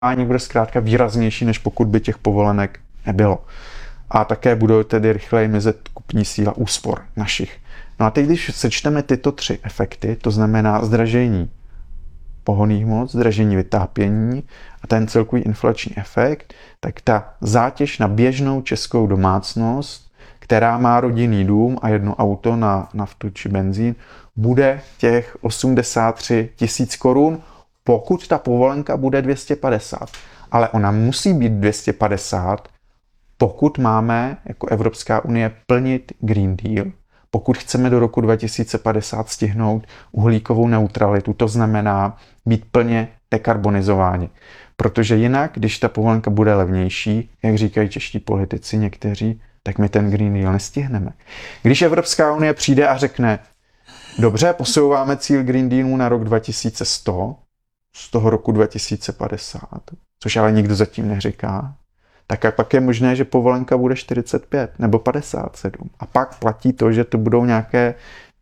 bude zkrátka výraznější, než pokud by těch povolenek nebylo. A také budou tedy rychleji mizet kupní síla úspor našich. No a teď, když sečteme tyto tři efekty, to znamená zdražení pohonných hmot, zdražení vytápění a ten celkový inflační efekt, tak ta zátěž na běžnou českou domácnost, která má rodinný dům a jedno auto na naftu či benzín, bude těch 83 000 korun, pokud ta povolenka bude 250. Ale ona musí být 250, pokud máme jako Evropská unie plnit Green Deal, pokud chceme do roku 2050 stihnout uhlíkovou neutralitu, to znamená být plně dekarbonizováni. Protože jinak, když ta povolenka bude levnější, jak říkají čeští politici někteří, tak my ten Green Deal nestihneme. Když Evropská unie přijde a řekne, dobře, posouváme cíl Green Dealu na rok 2100, z toho roku 2050, což ale nikdo zatím neříká, tak a pak je možné, že povolenka bude 45 nebo 57. A pak platí to, že to budou nějaké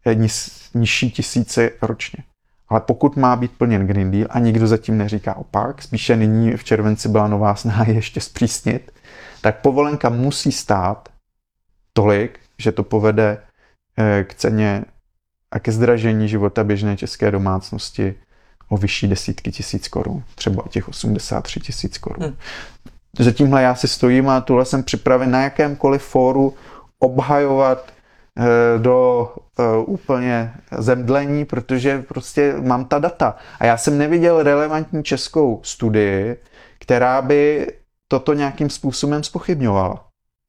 nižší tisíce ročně. Ale pokud má být plněn Green Deal a nikdo zatím neříká opak, spíše nyní v červenci byla nová snaha ještě zpřísnit, tak povolenka musí stát tolik, že to povede k ceně a ke zdražení života běžné české domácnosti o vyšší desítky tisíc korun, třeba o těch 83 000 korun. Za tímhle já si stojím a tuhle jsem připraven na jakémkoliv fóru obhajovat do úplně zemdlení, protože prostě mám ta data. A já jsem neviděl relevantní českou studii, která by toto nějakým způsobem zpochybňovala.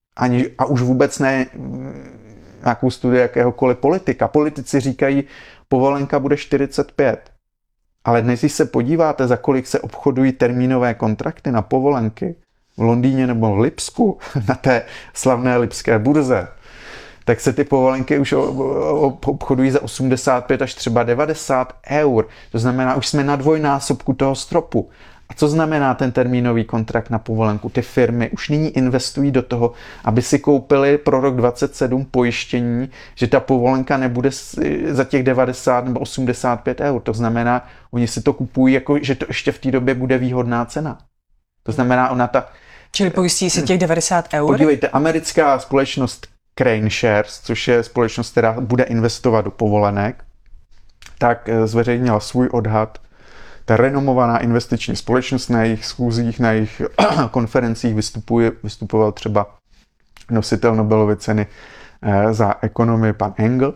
A už vůbec ne nějakou studii jakéhokoliv politika. Politici říkají, povolenka bude 45. Ale dnes, když se podíváte, za kolik se obchodují termínové kontrakty na povolenky v Londýně nebo v Lipsku, na té slavné lipské burze, tak se ty povolenky už obchodují za 85 až třeba 90 eur. To znamená, už jsme na dvojnásobku toho stropu. A co znamená ten termínový kontrakt na povolenku? Ty firmy už nyní investují do toho, aby si koupili pro rok 27 pojištění, že ta povolenka nebude za těch 90 nebo 85 eur. To znamená, oni si to kupují, jako, že to ještě v té době bude výhodná cena. To znamená, Čili pojistí si těch 90 eur? Podívejte, americká společnost Crane Shares, což je společnost, která bude investovat do povolenek, tak zveřejnila svůj odhad. Ta renomovaná investiční společnost na jejich schůzích, na jejich konferencích vystupoval třeba nositel Nobelovy ceny za ekonomii pan Engel.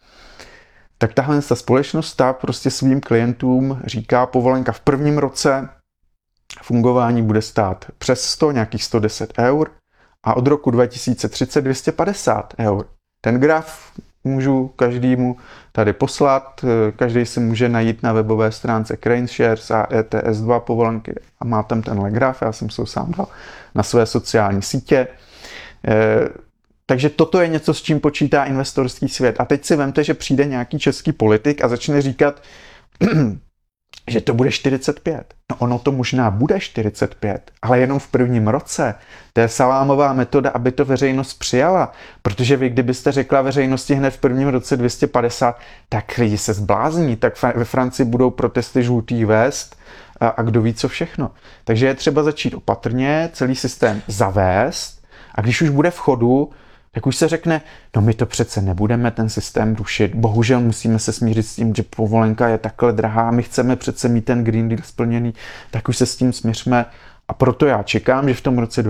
Tak tahle ta společnost ta prostě svým klientům říká, povolenka v prvním roce fungování bude stát přes 100, nějakých 110 eur a od roku 2030 250 eur. Ten graf můžu každému tady poslat, každý si může najít na webové stránce Crane Shares a ETS2 povolenky a má tam tenhle graf, já jsem se ho sám dal na své sociální sítě. Takže toto je něco, s čím počítá investorský svět. A teď si vemte, že přijde nějaký český politik a začne říkat, že to bude 45. No ono to možná bude 45, ale jenom v prvním roce. To je salámová metoda, aby to veřejnost přijala. Protože vy, kdybyste řekla veřejnosti hned v prvním roce 250, tak lidi se zblázní, tak ve Francii budou protesty žlutých vest a kdo ví co všechno. Takže je třeba začít opatrně, celý systém zavést a když už bude v chodu, tak už se řekne, no my to přece nebudeme ten systém rušit, bohužel musíme se smířit s tím, že povolenka je takhle drahá, my chceme přece mít ten Green Deal splněný, tak už se s tím směřme a proto já čekám, že v tom roce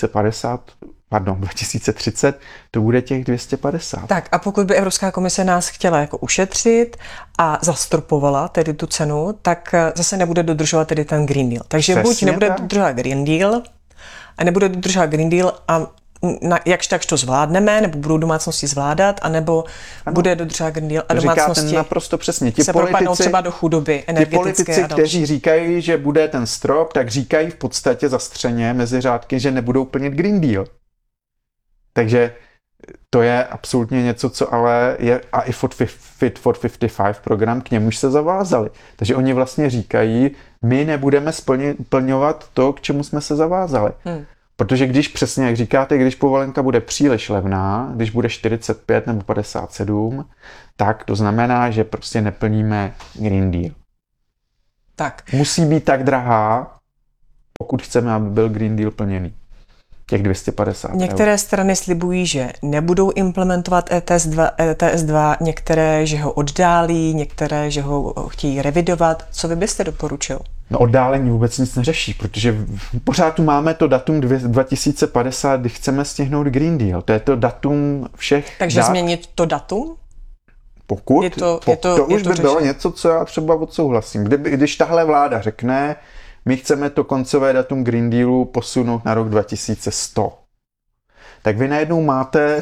2030 to bude těch 250. Tak a pokud by Evropská komise nás chtěla jako ušetřit a zastropovala tedy tu cenu, tak zase nebude dodržovat tedy ten Green Deal. Takže přesně buď nebude tak. dodržovat Green Deal a nebude dodržovat Green Deal a jakž takž to zvládneme, nebo budou domácnosti zvládat, anebo bude dodržovat Green Deal a domácnosti říkáte naprosto přesně. Se propadnou třeba do chudoby energetické. Ti politici, kteří říkají, že bude ten strop, tak říkají v podstatě zastřeně mezi řádky, že nebudou plnit Green Deal. Takže to je absolutně něco, co ale je a i Fit for 55 program, k němuž se zavázali. Takže oni vlastně říkají, my nebudeme splňovat to, k čemu jsme se zavázali. Protože když přesně, jak říkáte, když povolenka bude příliš levná, když bude 45 nebo 57, tak to znamená, že prostě neplníme Green Deal. Tak. Musí být tak drahá, pokud chceme, aby byl Green Deal plněný. Těch 250 Některé strany slibují, že nebudou implementovat ETS2, některé, že ho oddálí, některé, že ho chtějí revidovat. Co vy byste doporučil? No oddálení vůbec nic neřeší, protože pořád tu máme to datum 2050, kdy chceme stihnout Green Deal. To je to datum všech Takže změnit to datum? Pokud, to už by bylo něco, co já třeba odsouhlasím. Když tahle vláda řekne, my chceme to koncové datum Green Dealu posunout na rok 2100, tak vy najednou máte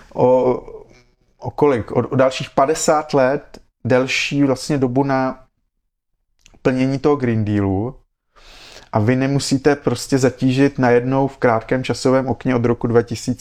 o dalších 50 let delší vlastně dobu na plnění toho Green Dealu a vy nemusíte prostě zatížit najednou v krátkém časovém okně od roku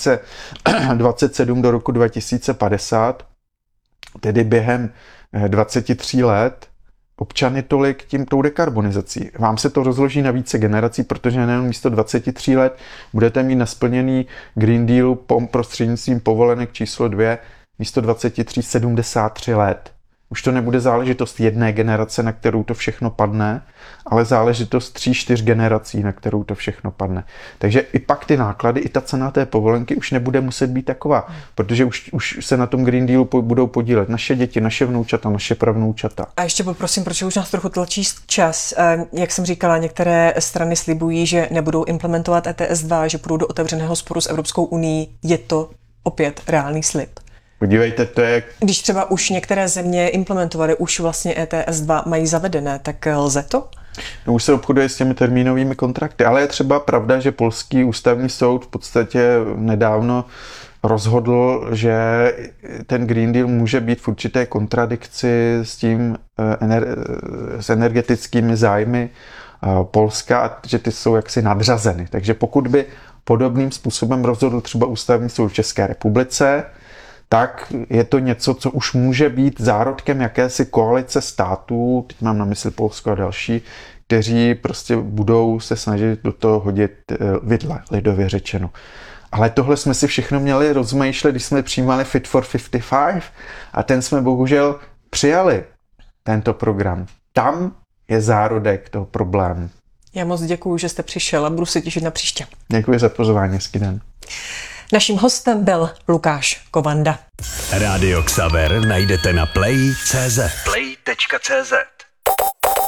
2027 do roku 2050, tedy během 23 let, občany tolik tou dekarbonizací. Vám se to rozloží na více generací, protože nejen místo 23 let budete mít nasplněný Green Deal prostřednictvím povolenek číslo 2, místo 23 73 let. Už to nebude záležitost jedné generace, na kterou to všechno padne, ale záležitost 3-4 generací, na kterou to všechno padne. Takže i pak ty náklady, i ta cena té povolenky už nebude muset být taková, protože už se na tom Green Dealu budou podílet naše děti, naše vnoučata, naše pravnoučata. A ještě poprosím, protože už nás trochu tlačí čas. Jak jsem říkala, některé strany slibují, že nebudou implementovat ETS2, že půjdou do otevřeného sporu s Evropskou unií. Je to opět reálný slib? Podívejte, to je... Když třeba už některé země implementovaly, už vlastně ETS2 mají zavedené, tak lze to? No, už se obchoduje s těmi termínovými kontrakty, ale je třeba pravda, že polský ústavní soud v podstatě nedávno rozhodl, že ten Green Deal může být v určité kontradikci s tím s energetickými zájmy Polska a že ty jsou jaksi nadřazeny. Takže pokud by podobným způsobem rozhodl třeba ústavní soud v České republice, tak je to něco, co už může být zárodkem jakési koalice států, teď mám na mysli Polsko a další, kteří prostě budou se snažit do toho hodit vidle, lidově řečeno. Ale tohle jsme si všechno měli rozmýšlet, když jsme přijímali Fit for 55 a ten jsme bohužel přijali, tento program. Tam je zárodek toho problému. Já moc děkuju, že jste přišel a budu se těšit na příště. Děkuji za pozvání, hezký den. Naším hostem byl Lukáš Kovanda. Rádio Xaver najdete na play.cz.